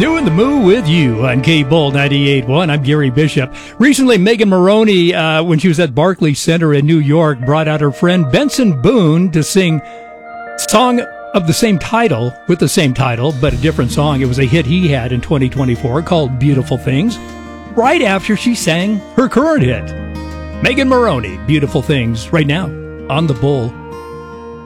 Doing the Moo with you on K-Bull 98.1. I'm Gary Bishop. Recently, Megan Moroney, when she was at Barclays Center in New York, brought out her friend Benson Boone to sing song of the same title, with the same title, but a different song. It was a hit he had in 2024 called Beautiful Things, right after she sang her current hit. Megan Moroney, Beautiful Things, right now on the Bull.